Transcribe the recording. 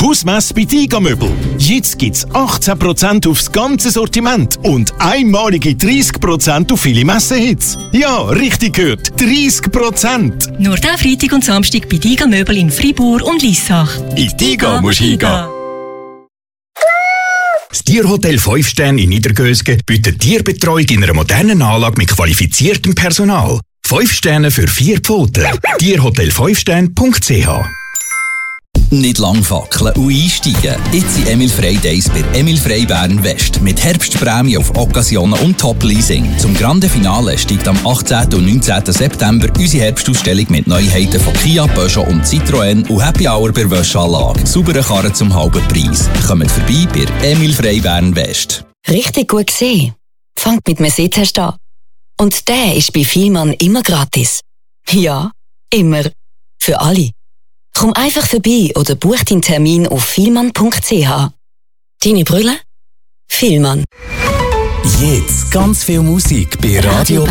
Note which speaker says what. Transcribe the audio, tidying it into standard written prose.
Speaker 1: Hausmesse bei Tiger-Möbel. Jetzt gibt's 18% aufs ganze Sortiment und einmalige 30% auf viele Messehits. Ja, richtig gehört, 30%.
Speaker 2: Nur diesen Freitag und Samstag bei Tiger-Möbel in Fribourg und Liessach.
Speaker 1: In Tiger musst du hingehen.
Speaker 3: Das Tierhotel 5 Sterne in Niedergösgen bietet Tierbetreuung in einer modernen Anlage mit qualifiziertem Personal. 5 Sterne für 4 Pfoten. Tierhotel5stern.ch.
Speaker 4: Nicht lang fackeln und einsteigen. Jetzt sind Emil Frey Days bei Emil Frey Bern West. Mit Herbstprämie auf Occasionen und Top-Leasing. Zum Grande Finale steigt am 18. und 19. September unsere Herbstausstellung mit Neuheiten von Kia, Peugeot und Citroën und Happy Hour bei Wäscheanlage. Saubere Karren zum halben Preis. Kommt vorbei bei Emil Frey Bern West.
Speaker 5: Richtig gut gesehen. Fangt mit Mercedes an. Und der ist bei Vielmann immer gratis. Ja, immer. Für alle. Komm einfach vorbei oder buch deinen Termin auf vielmann.ch. Deine Brille? Vielmann.
Speaker 6: Jetzt ganz viel Musik bei Radio